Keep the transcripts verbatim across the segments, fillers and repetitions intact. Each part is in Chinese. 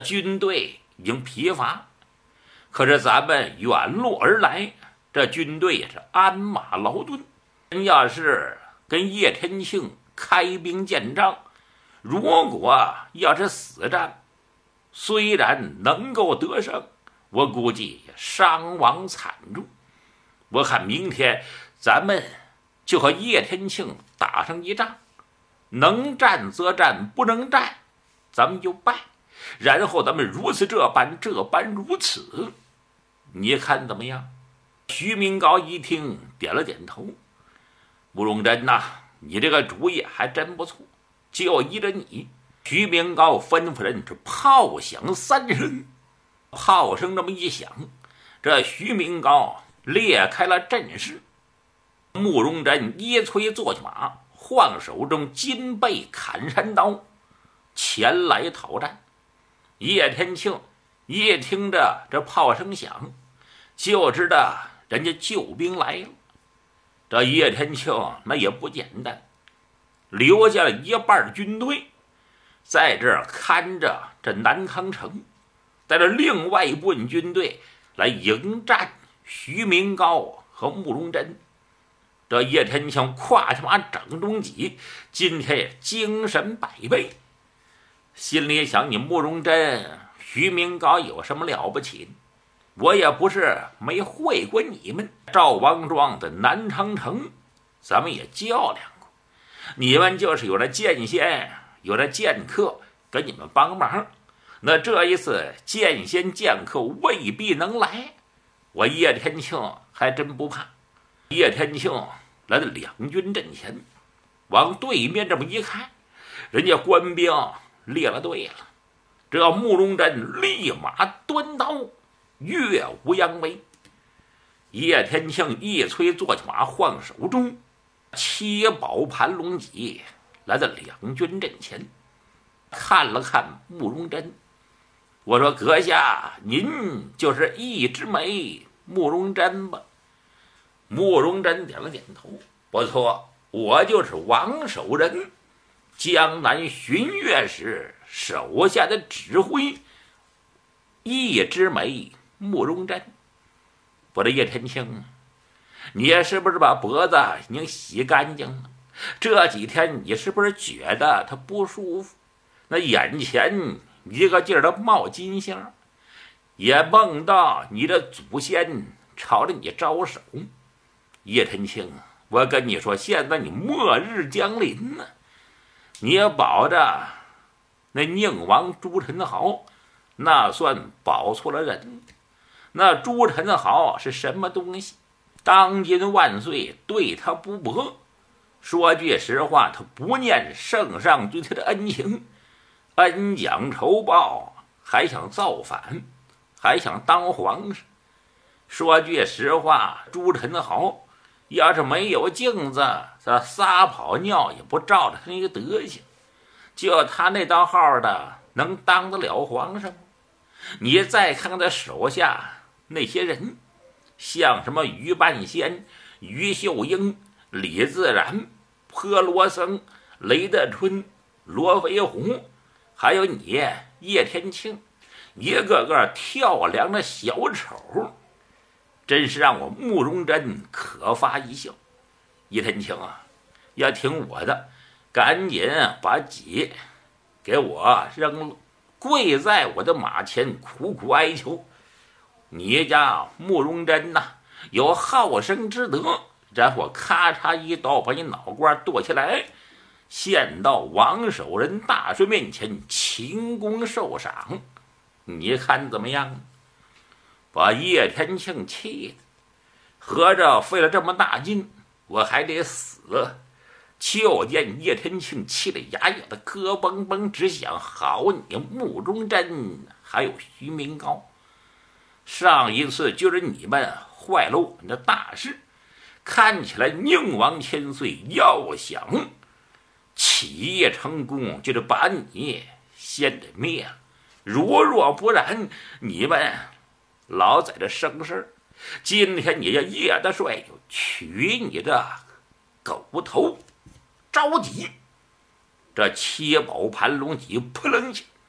军队已经疲乏，可是咱们远路而来，这军队也是鞍马劳顿。真要是跟叶天庆开兵见仗，如果要是死战，虽然能够得胜，我估计伤亡惨重。我看明天咱们就和叶天庆打上一仗，能战则战，不能战咱们就败，然后咱们如此这般，这般如此，你看怎么样？徐明高一听，点了点头。慕容真呐、啊，你这个主意还真不错，就依着你。徐明高吩咐人这炮响三声，炮声这么一响，这徐明高裂开了阵势。慕容真一催坐骑马，晃手中金背砍山刀，前来讨战。叶天庆一听着这炮声响，就知道人家救兵来了。这叶天庆那也不简单，留下了一半军队在这儿看着这南康城，带着另外一部分军队来迎战徐明高和慕容真。这叶天庆跨下马整中戟，今天也精神百倍，心里想：你慕容真、徐明高有什么了不起？我也不是没会过你们。赵王庄的南昌城咱们也较量过，你们就是有了剑仙，有了剑客给你们帮忙，那这一次剑仙剑客未必能来，我叶天庆还真不怕。叶天庆来到两军阵前，往对面这么一看，人家官兵列了队了。这慕容真立马端刀，跃无扬威。叶天庆一催坐骑马，晃手中七宝盘龙戟来到两军阵前，看了看慕容真，我说：阁下您就是一枝梅慕容真吧？慕容真点了点头，不错，我就是王守仁，江南巡阅时手下的指挥，一枝梅慕容真。我的叶天庆，你是不是把脖子已经洗干净了？这几天你是不是觉得他不舒服？那眼前一个劲儿的冒金星，也梦到你的祖先朝着你招手。叶天庆，我跟你说，现在你末日将临呢，你也保着那宁王朱宸濠，那算保错了人。那朱宸濠是什么东西？当今万岁对他不薄，说句实话，他不念圣上对他的恩情，恩将仇报，还想造反，还想当皇上。说句实话，朱宸濠要是没有镜子，这撒跑尿也不照着他那个德行，就他那当号的能当得了皇上吗？你再看看他手下那些人，像什么于半仙、于秀英、李自然、坡罗僧、雷德春、罗飞鸿，还有你叶天庆，一个个跳梁的小丑，真是让我慕容真可发一笑。叶天庆啊，要听我的，赶紧把戟给我扔了，跪在我的马前苦苦哀求。你家慕容真呐、啊，有好生之德，然后咔嚓一刀把你脑瓜剁下来，献到王守仁大帅面前勤功受赏，你看怎么样？把叶天庆气的，合着费了这么大劲，我还得死。就见叶天庆气得牙牙的咯嘣嘣直响，好你慕容真还有徐明高，上一次就是你们坏了我们的大事，看起来宁王千岁要想起义成功，就是把你先得灭了，如若不然，你们老在这生事，今天你这叶大帅就取你的狗头。着急，这七宝盘龙戟扑棱起，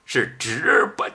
是直奔